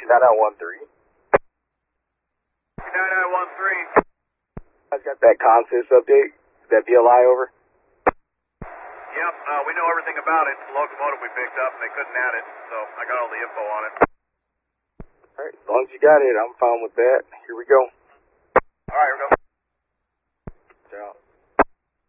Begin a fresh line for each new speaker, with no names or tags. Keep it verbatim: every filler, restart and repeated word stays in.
nine nine one three.
nine nine one three.
I got that consist update. That B L I over?
Yep, uh, we know everything about it. It's the locomotive we picked up, and they couldn't add it, so I got all the info on it.
Alright, as long as you got it, I'm fine with that. Here we go.